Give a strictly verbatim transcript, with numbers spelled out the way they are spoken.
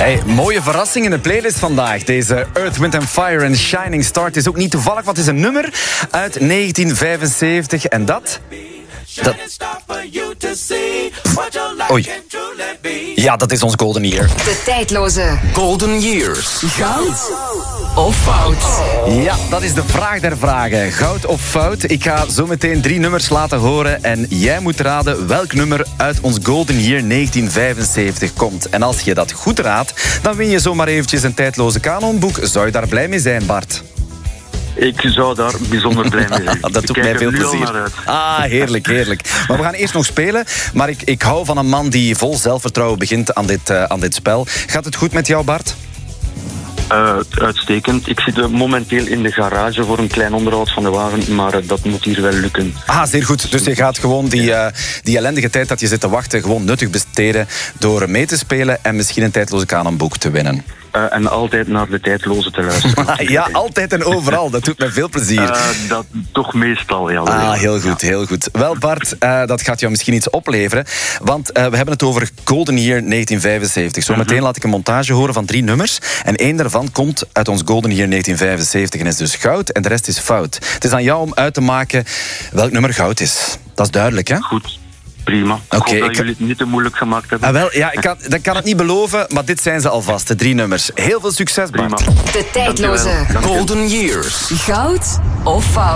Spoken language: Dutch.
Hey, mooie verrassing in de playlist vandaag. Deze Earth, Wind and Fire and Shining Star. Het is ook niet toevallig, want het is een nummer uit negentien vijfenzeventig. En dat... dat... Oei. Ja, dat is ons Golden Year. De tijdloze Golden Years. Goud of fout? Ja, dat is de vraag der vragen. Goud of fout? Ik ga zo meteen drie nummers laten horen en jij moet raden welk nummer uit ons Golden Year negentien vijfenzeventig komt. En als je dat goed raadt, dan win je zomaar eventjes een tijdloze kanonboek. Zou je daar blij mee zijn, Bart? Ik zou daar bijzonder blij mee zijn. Dat doet mij veel plezier. Ah, heerlijk, heerlijk. Maar we gaan eerst nog spelen. Maar ik, ik hou van een man die vol zelfvertrouwen begint aan dit, uh, aan dit spel. Gaat het goed met jou, Bart? Uh, uitstekend. Ik zit momenteel in de garage voor een klein onderhoud van de wagen, maar uh, dat moet hier wel lukken. Ah, zeer goed. Dus je gaat gewoon die, uh, die ellendige tijd dat je zit te wachten gewoon nuttig besteden door mee te spelen en misschien een tijdloze kanonboek te winnen. Uh, en altijd naar de tijdloze te luisteren. Ja, altijd en overal. Dat doet me veel plezier. Uh, dat toch meestal, ja. Ah, heel goed, ja. heel goed. Wel, Bart, uh, dat gaat jou misschien iets opleveren. Want uh, we hebben het over Golden Year negentien vijfenzeventig. Zometeen mm-hmm. laat ik een montage horen van drie nummers. En één daarvan komt uit ons Golden Year negentien vijfenzeventig en is dus goud en de rest is fout. Het is aan jou om uit te maken welk nummer goud is. Dat is duidelijk, hè? Goed. Prima. Oké, okay, dat ik... jullie het niet te moeilijk gemaakt hebben. Ah, wel, ja, ik kan, dat kan het niet beloven, maar dit zijn ze alvast, de drie nummers. Heel veel succes, Bart. Prima. De tijdloze Dank je wel. Dank je. Golden Years. Goud of fout?